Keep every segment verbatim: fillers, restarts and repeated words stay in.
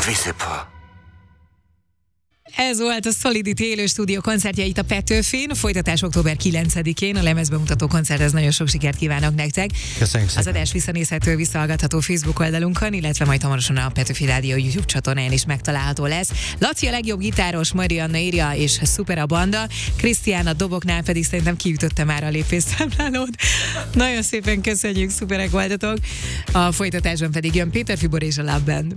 je sais pas. Ez volt a Solidity élő stúdió koncertje itt a Petőfin, folytatás október kilencedikén, a lemezbemutató koncerthez nagyon sok sikert kívánok nektek. Köszönjük szépen. Az adás visszanézhető, visszahallgatható Facebook oldalunkon, illetve majd hamarosan a Petőfi Rádió YouTube csatornáján is megtalálható lesz. Laci a legjobb gitáros, Marianna írja, és szuper a banda, Krisztián a doboknál pedig szerintem kiütötte már a lépésszámlálót. Nagyon szépen köszönjük, szuperek voltatok. A folytatásban pedig jön Péter Fibor és a Love Band.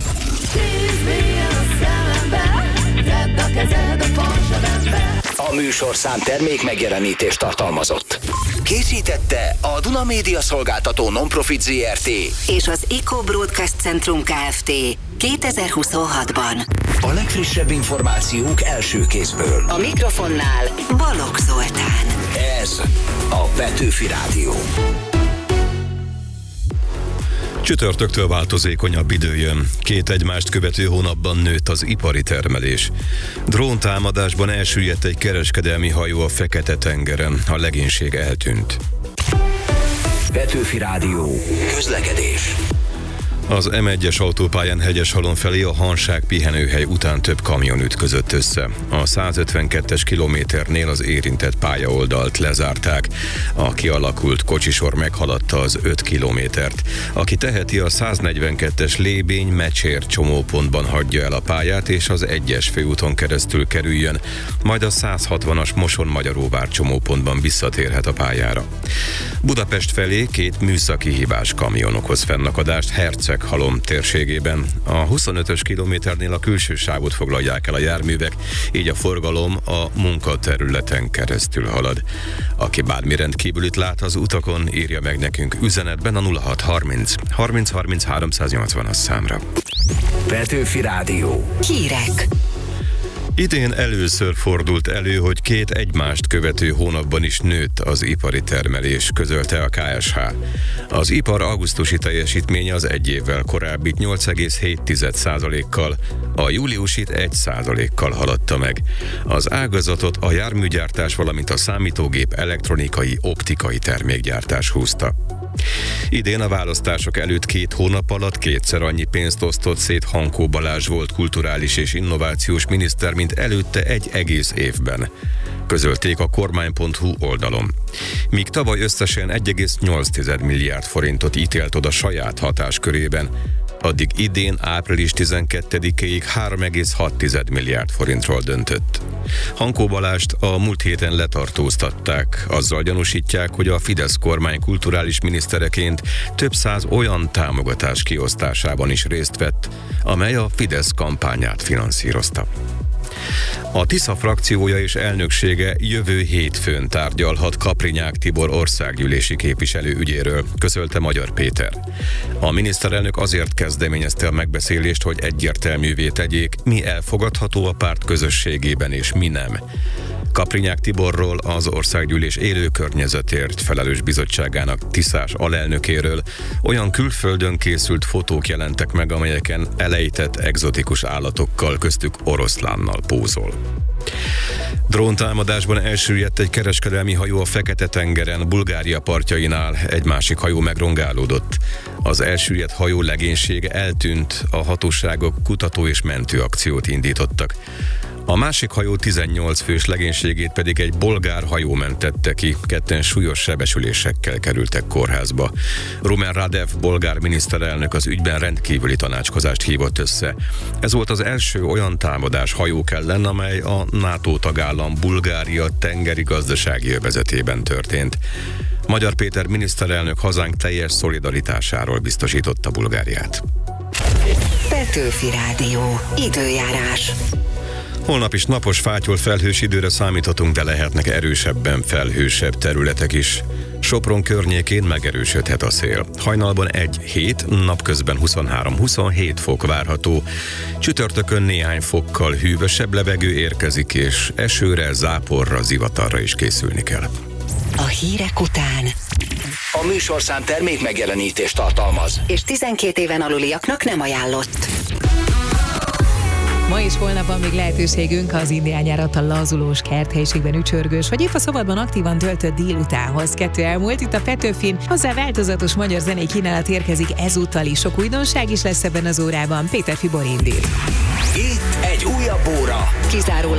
A műsorszám termék megjelenítést tartalmazott. Készítette a Duna Média Szolgáltató Non-Profit zé er té és az Eco Broadcast Centrum Kft. kétezer-huszonhatban. A legfrissebb információk első kézből. A mikrofonnál Balogh Zoltán. Ez a Petőfi Rádió. Csütörtöktől változékonyabb idő jön. Két egymást követő hónapban nőtt az ipari termelés. Dróntámadásban elsüllyedt egy kereskedelmi hajó a Fekete-tengeren. A legénység eltűnt. Petőfi Rádió. Közlekedés. Az em egyes autópályán Hegyeshalom felé a Hanság pihenőhely után több kamion ütközött össze. A százötvenkettes kilométernél az érintett pályaoldalt lezárták. A kialakult kocsisor meghaladta az öt kilométert. Aki teheti, a száznegyvenkettes Lébény-Mecsér csomópontban hagyja el a pályát, és az egyes főúton keresztül kerüljön, majd a százhatvanas Moson-Magyaróvár csomópontban visszatérhet a pályára. Budapest felé két műszaki hibás kamion okoz fennakadást Herceghalom térségében. A huszonötös kilométernél a külső sávot foglalják el a járművek, így a forgalom a munkaterületen keresztül halad. Aki bármi rendkívülit lát az utakon, írja meg nekünk üzenetben a nulla hat harminc harminc harminc háromszáznyolcvanas számra. Petőfi Rádió. Hírek. Idén először fordult elő, hogy két egymást követő hónapban is nőtt az ipari termelés, közölte a ká es há. Az ipar augusztusi teljesítménye az egy évvel korábbit nyolc egész hét százalékkal, a júliusit egy százalékkal haladta meg. Az ágazatot a járműgyártás, valamint a számítógép, elektronikai, optikai termékgyártás húzta. Idén a választások előtt két hónap alatt kétszer annyi pénzt osztott szét Hankó Balázs volt kulturális és innovációs miniszter, mint előtte egy egész évben, közölték a kormány pont hu oldalon. Míg tavaly összesen egy egész nyolc milliárd forintot ítélt oda saját hatáskörében, addig idén április tizenkettedikéig három egész hat milliárd forintról döntött. Hankó Balást a múlt héten letartóztatták, azzal gyanúsítják, hogy a Fidesz kormány kulturális minisztereként több száz olyan támogatás kiosztásában is részt vett, amely a Fidesz kampányát finanszírozta. A Tisza frakciója és elnöksége jövő hétfőn tárgyalhat Kaprinyák Tibor országgyűlési képviselő ügyéről, közölte Magyar Péter. A miniszterelnök azért kezdeményezte a megbeszélést, hogy egyértelművé tegyék, mi elfogadható a párt közösségében és mi nem. Kaprinyák Tiborról, az országgyűlés élő környezetért felelős bizottságának tiszás alelnökéről olyan külföldön készült fotók jelentek meg, amelyeken elejtett egzotikus állatokkal, köztük oroszlánnal pózol. Dróntámadásban elsüllyedt egy kereskedelmi hajó a Fekete-tengeren, Bulgária partjainál, egy másik hajó megrongálódott. Az elsüllyedt hajó legénysége eltűnt, a hatóságok kutató és mentőakciót indítottak. A másik hajó tizennyolc fős legénységét pedig egy bolgár hajó mentette ki, ketten súlyos sebesülésekkel kerültek kórházba. Rumen Radev bolgár miniszterelnök az ügyben rendkívüli tanácskozást hívott össze. Ez volt az első olyan támadás hajók ellen, amely a NATO tagállam Bulgária tengeri gazdasági övezetében történt. Magyar Péter miniszterelnök hazánk teljes szolidaritásáról biztosította Bulgáriát. Petőfi Rádió. Időjárás. Holnap is napos, fátyol, felhős időre számíthatunk, de lehetnek erősebben felhősebb területek is. Sopron környékén megerősödhet a szél. Hajnalban egy-hét, napközben huszonhárom-huszonhét fok várható. Csütörtökön néhány fokkal hűvösebb levegő érkezik, és esőre, záporra, zivatarra is készülni kell. A hírek után A műsorszám termék megjelenítést tartalmaz, és tizenkét éven aluliaknak nem ajánlott. Ma és holnap van még lehetőségünk az indiánjárat a lazulós kerthelyiségben ücsörgős, vagy épp a szabadban aktívan töltött délutánhoz. Kettő elmúlt, itt a Petőfin, hozzá változatos magyar zenei kínálat érkezik ezúttal is. Sok újdonság is lesz ebben az órában. Péter Fibor indít. Itt egy újabb óra. Kizárólag